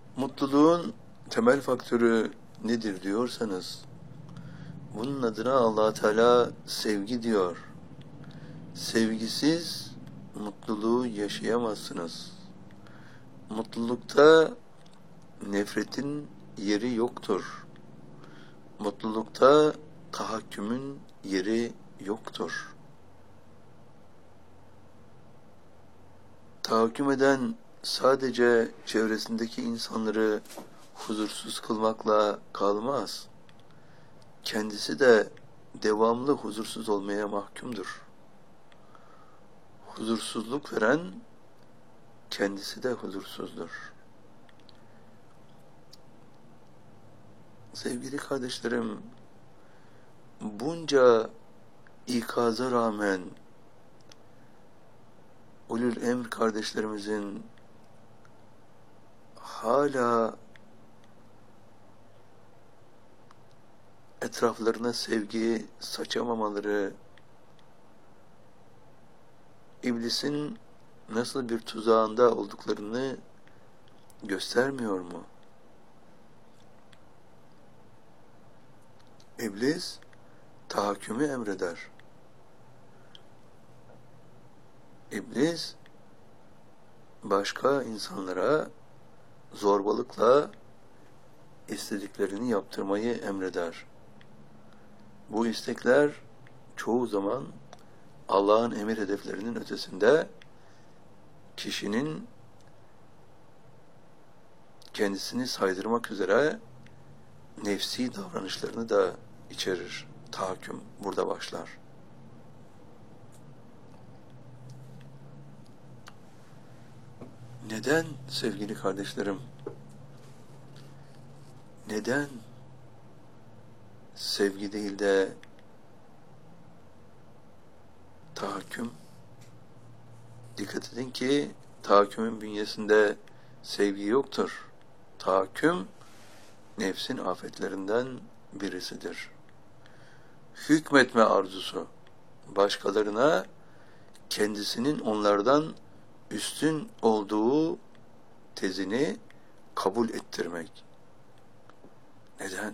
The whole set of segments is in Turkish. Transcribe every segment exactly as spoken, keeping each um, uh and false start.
Mutluluğun temel faktörü nedir diyorsanız, bunun adına Allah Teala sevgi diyor. Sevgisiz mutluluğu yaşayamazsınız. Mutlulukta nefretin yeri yoktur. Mutlulukta tahakkümün yeri yoktur. Tahakküm eden sadece çevresindeki insanları huzursuz kılmakla kalmaz. Kendisi de devamlı huzursuz olmaya mahkumdur. Huzursuzluk veren kendisi de huzursuzdur. Sevgili kardeşlerim, bunca ikaza rağmen ulul emr kardeşlerimizin hala etraflarına sevgi saçamamaları, iblisin nasıl bir tuzağında olduklarını göstermiyor mu? İblis tahakkümü emreder. İblis başka insanlara zorbalıkla istediklerini yaptırmayı emreder. Bu istekler çoğu zaman Allah'ın emir hedeflerinin ötesinde kişinin kendisini saydırmak üzere nefsi davranışlarını da içerir. Tahakküm burada başlar. Neden sevgili kardeşlerim? Neden sevgi değil de tahakküm? Dikkat edin ki tahakkümün bünyesinde sevgi yoktur. Tahakküm nefsin afetlerinden birisidir. Hükmetme arzusu, başkalarına kendisinin onlardan üstün olduğu tezini kabul ettirmek. Neden?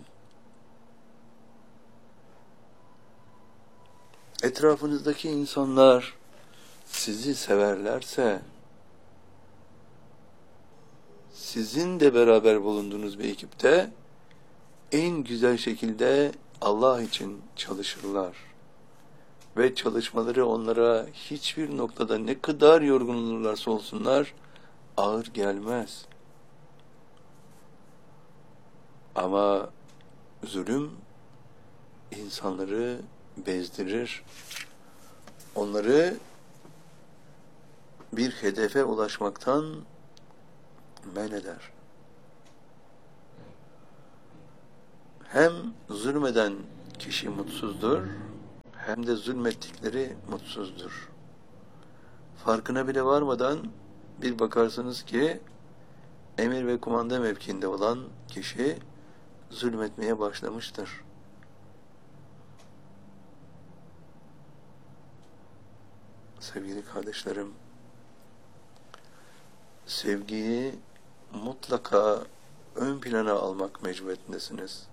Etrafınızdaki insanlar sizi severlerse, sizin de beraber bulunduğunuz bir ekipte en güzel şekilde Allah için çalışırlar. Ve çalışmaları onlara hiçbir noktada ne kadar yorgun olurlarsa olsunlar ağır gelmez. Ama zulüm insanları bezdirir. Onları bir hedefe ulaşmaktan men eder. Hem zulmeden kişi mutsuzdur, hem de zulmettikleri mutsuzdur. Farkına bile varmadan bir bakarsınız ki emir ve kumanda mevkiinde olan kişi zulmetmeye başlamıştır. Sevgili kardeşlerim, sevgiyi mutlaka ön plana almak mecburiyetindesiniz.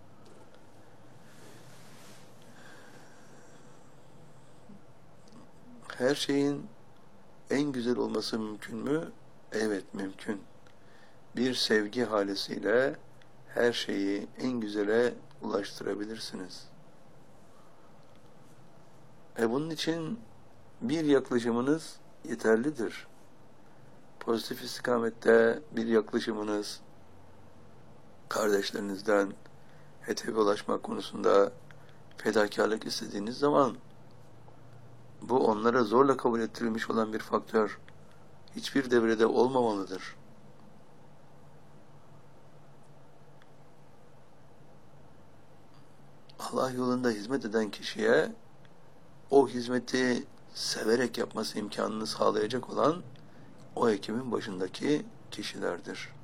Her şeyin en güzel olması mümkün mü? Evet, mümkün. Bir sevgi halesiyle her şeyi en güzele ulaştırabilirsiniz. E bunun için bir yaklaşımınız yeterlidir. Pozitif istikamette bir yaklaşımınız, kardeşlerinizden hedefe ulaşmak konusunda fedakarlık istediğiniz zaman, bu onlara zorla kabul ettirilmiş olan bir faktör hiçbir devrede olmamalıdır. Allah yolunda hizmet eden kişiye o hizmeti severek yapması imkanını sağlayacak olan o ekibin başındaki kişilerdir.